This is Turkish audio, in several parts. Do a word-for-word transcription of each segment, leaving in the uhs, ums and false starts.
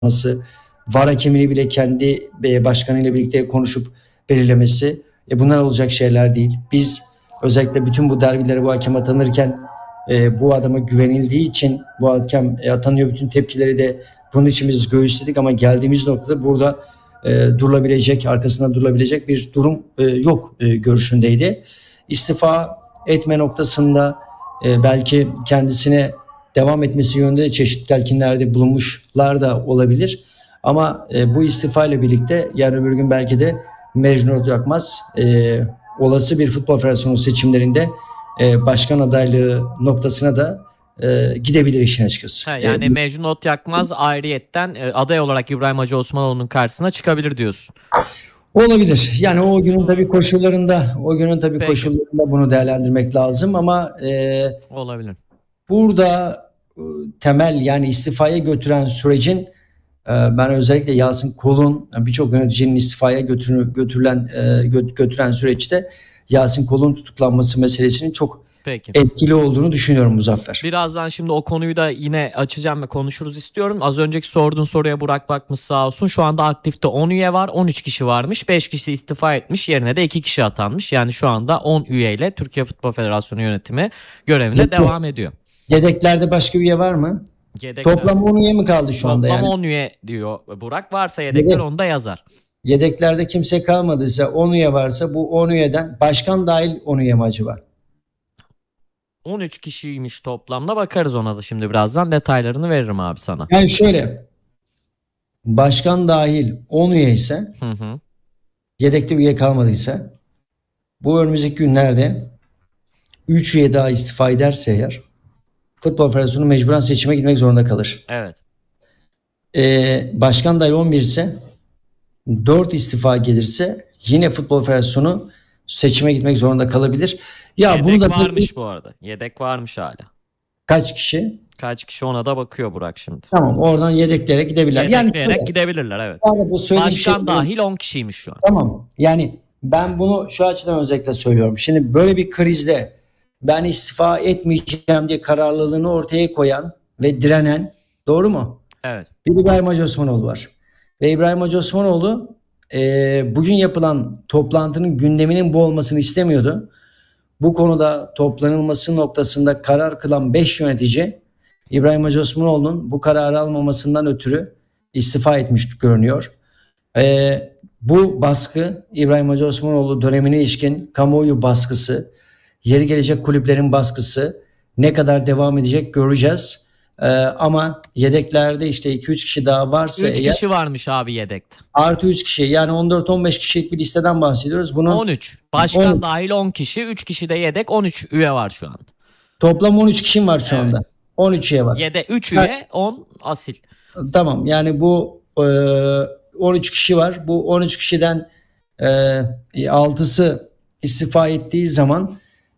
yapması, VAR hakemini bile kendi e, başkanıyla birlikte konuşup belirlemesi. E bunlar olacak şeyler değil. Biz özellikle bütün bu derbilere bu hakem atanırken e, bu adama güvenildiği için bu hakem e, atanıyor, bütün tepkileri de bunun için biz göğüsledik ama geldiğimiz noktada burada e, durulabilecek, arkasında durulabilecek bir durum e, yok e, görüşündeydi. İstifa etme noktasında e, belki kendisine devam etmesi yönünde de çeşitli telkinlerde bulunmuşlar da olabilir. Ama e, bu istifa ile birlikte yarın öbür gün belki de Mecnun Yakmaz e, olası bir futbol federasyonu seçimlerinde e, başkan adaylığı noktasına da e, gidebilir işin açıkçası. Ha, yani e, Mecnun Ot Yakmaz ayrıyetten e, aday olarak İbrahim Hacı Osmanoğlu'nun karşısına çıkabilir diyorsun. Olabilir. Yani o günün tabii koşullarında, o günün tabii Peki. koşullarında bunu değerlendirmek lazım ama e, olabilir. Burada e, temel yani istifaya götüren sürecin e, ben özellikle Yasin Kol'un birçok yöneticinin istifaya götür, götürülen e, götüren süreçte Yasin Kol'un tutuklanması meselesinin çok Peki. etkili olduğunu düşünüyorum Muzaffer. Birazdan şimdi o konuyu da yine açacağım ve konuşuruz istiyorum. Az önceki sorduğun soruya Burak bakmış sağ olsun. Şu anda aktifte on üye var. on üç kişi varmış. beş kişi istifa etmiş. Yerine de iki kişi atanmış. Yani şu anda on üyeyle Türkiye Futbol Federasyonu yönetimi görevine Peki. devam ediyor. Yedeklerde başka üye var mı? Yedekler. Toplam on üye mi kaldı şu anda? Toplam yani? on üye diyor Burak. Varsa yedekler Yedek. onu da yazar. Yedeklerde kimse kalmadıysa on üye varsa bu on üyeden başkan dahil on üye mi acaba? on üç kişiymiş toplamda, bakarız ona da şimdi birazdan detaylarını veririm abi sana. Yani şöyle, başkan dahil on üye ise hı hı. yedekte üye kalmadıysa bu önümüzdeki günlerde üç üye daha istifa ederse eğer Futbol Federasyonu mecburen seçime gitmek zorunda kalır. Evet. Ee, başkan dahil on bir ise dört istifa gelirse yine Futbol Federasyonu seçime gitmek zorunda kalabilir. Ya Yedek bunu da varmış bu arada. Yedek varmış hala. Kaç kişi? Kaç kişi ona da bakıyor Burak şimdi. Tamam, oradan yedekleyerek gidebilirler. Yedekleyerek yani gidebilirler evet. Bu Başkan şey dahil on kişiymiş şu an. Tamam. Yani ben bunu şu açıdan özellikle söylüyorum. Şimdi böyle bir krizde ben istifa etmeyeceğim diye kararlılığını ortaya koyan ve direnen, doğru mu? Evet. Bir İbrahim Hacı Osmanoğlu var. Ve İbrahim Hacı Osmanoğlu e, bugün yapılan toplantının gündeminin bu olmasını istemiyordu. Bu konuda toplanılması noktasında karar kılan beş yönetici İbrahim Hacı Osmanoğlu'nun bu kararı almamasından ötürü istifa etmiş görünüyor. Ee, bu baskı İbrahim Hacı Osmanoğlu dönemine ilişkin kamuoyu baskısı, yeri gelecek kulüplerin baskısı ne kadar devam edecek göreceğiz. Ee, ama yedeklerde işte iki üç kişi daha varsa üç kişi varmış abi yedekte. Artı üç kişi, yani on dört on beş kişilik bir listeden bahsediyoruz. Bunun on üç. Başkan on dahil on kişi, üç kişi de yedek, on üç üye var şu anda. Toplam on üç kişim var şu evet. anda. on üç üye var. Yedek üç üye, on asil. Tamam, yani bu e, on üç kişi var. Bu on üç kişiden e, altısı istifa ettiği zaman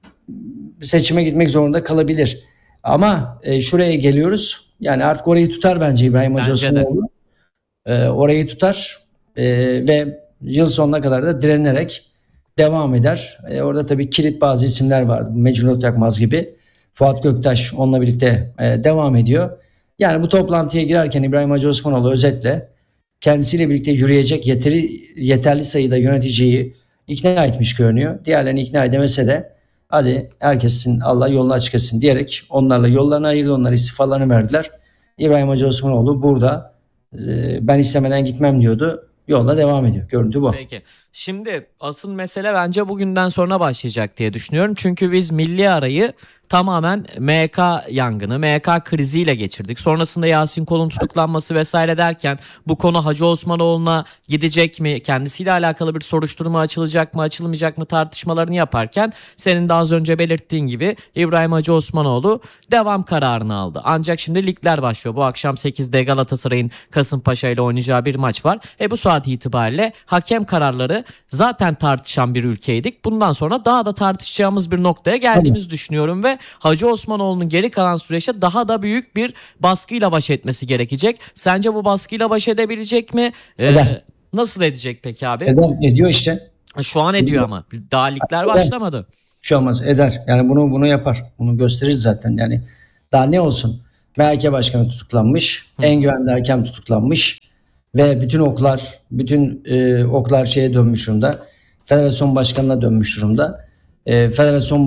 seçime gitmek zorunda kalabilir. Ama e, şuraya geliyoruz. Yani artık orayı tutar bence İbrahim Hacı Osmanoğlu. E, orayı tutar e, ve yıl sonuna kadar da direnerek devam eder. E, orada tabii kilit bazı isimler vardı. Mecnun Ot Yakmaz gibi. Fuat Göktaş onunla birlikte e, devam ediyor. Yani bu toplantıya girerken İbrahim Hacı Osmanoğlu özetle kendisiyle birlikte yürüyecek yeteri, yeterli sayıda yöneticiyi ikna etmiş görünüyor. Diğerlerini ikna edemese de hadi herkesin Allah yolunu açık etsin diyerek onlarla yollarını ayırdı. Onlara istifalarını verdiler. İbrahim Hacı Osmanoğlu burada e, ben istemeden gitmem diyordu. Yolda devam ediyor. Görüntü bu. Peki. Şimdi asıl mesele bence bugünden sonra başlayacak diye düşünüyorum. Çünkü biz milli arayı tamamen M K yangını, M K kriziyle geçirdik. Sonrasında Yasin Kol'un tutuklanması vesaire derken bu konu Hacı Osmanoğlu'na gidecek mi? Kendisiyle alakalı bir soruşturma açılacak mı, açılmayacak mı tartışmalarını yaparken senin de az önce belirttiğin gibi İbrahim Hacı Osmanoğlu devam kararını aldı. Ancak şimdi ligler başlıyor. Bu akşam sekizde Galatasaray'ın Kasımpaşa ile oynayacağı bir maç var. E bu saat itibariyle hakem kararları zaten tartışan bir ülkeydik. Bundan sonra daha da tartışacağımız bir noktaya geldiğimizi evet. düşünüyorum ve Hacı Osmanoğlu'nun geri kalan süreçte daha da büyük bir baskıyla baş etmesi gerekecek. Sence bu baskıyla baş edebilecek mi? Ee, nasıl edecek peki abi? Eder, ediyor işte. Şu an ediyor ama. Daha ligler başlamadı. Bir şey olmaz, eder. Yani bunu bunu yapar. Bunu gösterir zaten. Yani daha ne olsun? M H K Başkanı tutuklanmış. Hı. En güvenli hakem tutuklanmış. Ve bütün oklar, bütün e, oklar şeye dönmüş durumda. Federasyon başkanına dönmüş durumda. E, Federasyon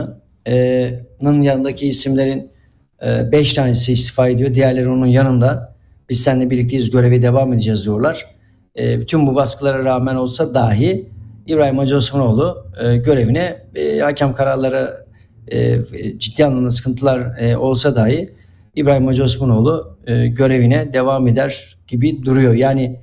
başkanının yanındaki isimlerin beş tanesi istifa ediyor. Diğerleri onun yanında. Biz seninle birlikteyiz, göreve devam edeceğiz diyorlar. E, bütün bu baskılara rağmen olsa dahi İbrahim Hacı Osmanoğlu e, görevine e, hakem kararları e, ciddi anlamda sıkıntılar e, olsa dahi İbrahim Hacı Osmanoğlu e, görevine devam eder gibi duruyor. Yani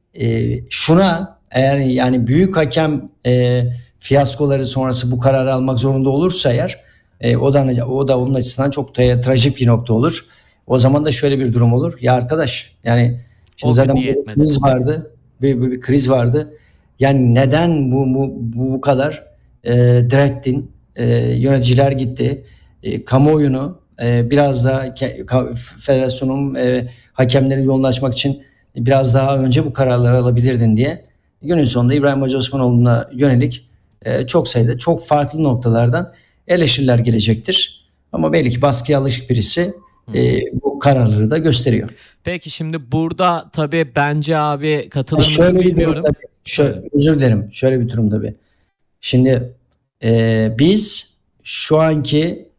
e, şuna eğer yani büyük hakem e, fiyaskoları sonrası bu kararı almak zorunda olursa eğer e, o da o da onun açısından çok tra- trajik bir nokta olur. O zaman da şöyle bir durum olur. Ya arkadaş yani şimdi O zaten gün bir yetmedi. kriz vardı. Bir, bir, bir kriz vardı. Yani neden bu bu, bu, bu kadar e, direttin? E, yöneticiler gitti. E, kamuoyunu e, biraz daha ke- ka- federasyonun e, hakemleri yoğunlaşmak için biraz daha önce bu kararları alabilirdin diye günün sonunda İbrahim Hacı Osmanoğlu'na yönelik e, çok sayıda çok farklı noktalardan eleştiriler gelecektir. Ama belli ki baskıya alışık birisi e, bu kararları da gösteriyor. Peki şimdi burada tabii bence abi katılır mısın Şöyle bir bilmiyorum. durum tabii. Şöyle, özür dilerim. Şöyle bir durum tabii. Şimdi e, biz şu anki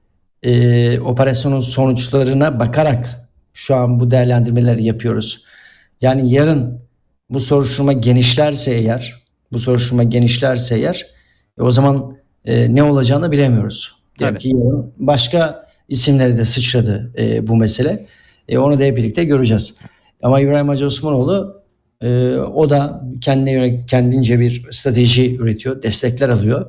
e, operasyonun sonuçlarına bakarak şu an bu değerlendirmeleri yapıyoruz. Yani yarın bu soruşturma genişlerse eğer, bu soruşturma genişlerse eğer e, o zaman e, ne olacağını bilemiyoruz. Diyelim Tabii. ki yarın başka isimleri de sıçradı e, bu mesele. E, onu da hep birlikte göreceğiz. Ama İbrahim Hacı Osmanoğlu e, o da kendine yönelik kendince bir strateji üretiyor, destekler alıyor.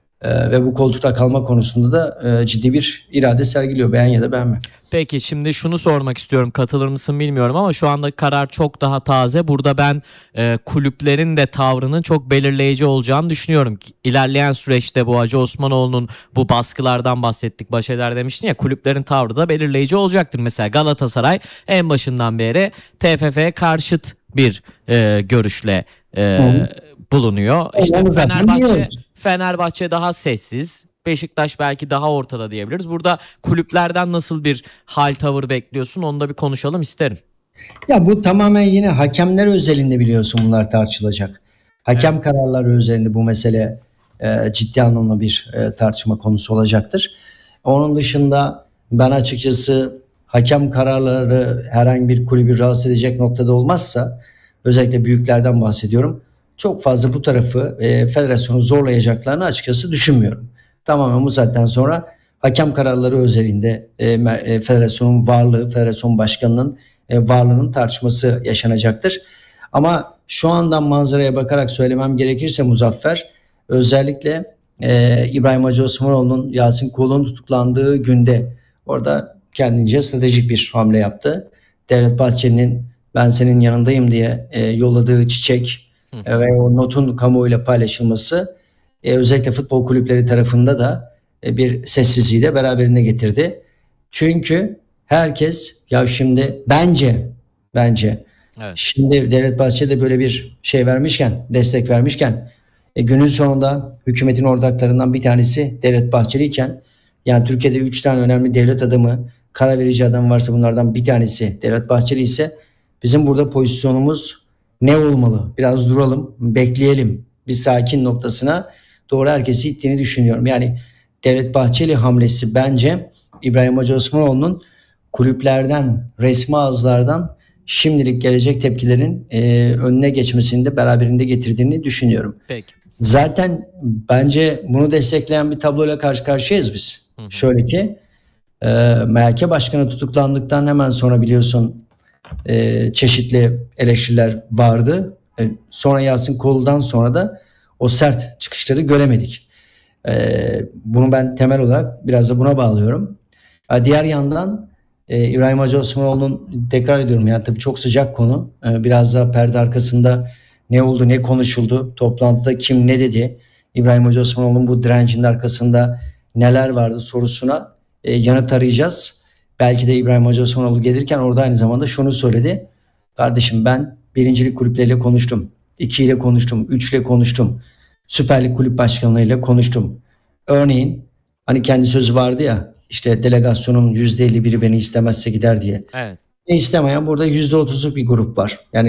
E, ve bu koltukta kalma konusunda da e, ciddi bir irade sergiliyor. Beğen ya da beğenme. Peki şimdi şunu sormak istiyorum, katılır mısın bilmiyorum ama şu anda karar çok daha taze. Burada ben e, kulüplerin de tavrının çok belirleyici olacağını düşünüyorum. İlerleyen süreçte bu Hacı Osmanoğlu'nun bu baskılardan bahsettik, baş eder demiştin ya, kulüplerin tavrı da belirleyici olacaktır. Mesela Galatasaray en başından beri T F F'ye karşıt bir e, görüşle e, bulunuyor. İşte Onu zaten Fenerbahçe biliyoruz. Fenerbahçe daha sessiz. Beşiktaş belki daha ortada diyebiliriz. Burada kulüplerden nasıl bir hal tavır bekliyorsun? Onu da bir konuşalım isterim. Ya bu tamamen yine hakemler özelinde biliyorsun bunlar tartışılacak. Hakem Evet. kararları özelinde bu mesele e, ciddi anlamda bir e, tartışma konusu olacaktır. Onun dışında ben açıkçası hakem kararları herhangi bir kulübü rahatsız edecek noktada olmazsa, özellikle büyüklerden bahsediyorum, çok fazla bu tarafı e, federasyonu zorlayacaklarını açıkçası düşünmüyorum. Tamamen bu saatten sonra hakem kararları özelinde e, mer- e, federasyonun varlığı, federasyon başkanının e, varlığının tartışması yaşanacaktır. Ama şu andan manzaraya bakarak söylemem gerekirse Muzaffer, özellikle e, İbrahim Hacı Osmanoğlu'nun Yasin Kol'un tutuklandığı günde orada kendince stratejik bir hamle yaptı. Devlet Bahçeli'nin ben senin yanındayım diye e, yolladığı çiçek e, ve o notun kamuoyuyla paylaşılması e, özellikle futbol kulüpleri tarafında da e, bir sessizliği de beraberinde getirdi. Çünkü herkes ya şimdi bence bence Evet. şimdi Devlet Bahçeli de böyle bir şey vermişken, destek vermişken e, günün sonunda hükümetin ortaklarından bir tanesi Devlet Bahçeli iken, yani Türkiye'de üç tane önemli devlet adamı, karar verici adam varsa bunlardan bir tanesi Devlet Bahçeli ise bizim burada pozisyonumuz ne olmalı? Biraz duralım, bekleyelim. Bir sakin noktasına doğru herkesi ittiğini düşünüyorum. Yani Devlet Bahçeli hamlesi bence İbrahim Hacı Osmanoğlu'nun kulüplerden, resmi ağızlardan şimdilik gelecek tepkilerin e, önüne geçmesini de beraberinde getirdiğini düşünüyorum. Peki. Zaten bence bunu destekleyen bir tabloyla karşı karşıyayız biz. Hı hı. Şöyle ki e, M H K Başkanı tutuklandıktan hemen sonra biliyorsun e, çeşitli eleştiriler vardı. E, sonra Yasin Kol'dan sonra da o sert çıkışları göremedik. E, bunu ben temel olarak biraz da buna bağlıyorum. Ha, diğer yandan e, İbrahim Hacı Osmanoğlu'nun, tekrar ediyorum yani tabii çok sıcak konu. E, biraz da perde arkasında ne oldu, ne konuşuldu, toplantıda kim ne dedi, İbrahim Hacı Osmanoğlu'nun bu direncinin arkasında neler vardı sorusuna e, yanıt arayacağız. Belki de İbrahim Hacı Osmanoğlu gelirken orada aynı zamanda şunu söyledi. Kardeşim ben birincilik kulüpleriyle konuştum. iki ile konuştum. üç ile konuştum. Süper Lig kulüp başkanlarıyla konuştum. Örneğin hani kendi sözü vardı ya, işte delegasyonun yüzde elli biri beni istemezse gider diye. Evet. E istemeyen burada yüzde otuzluk bir grup var. Yani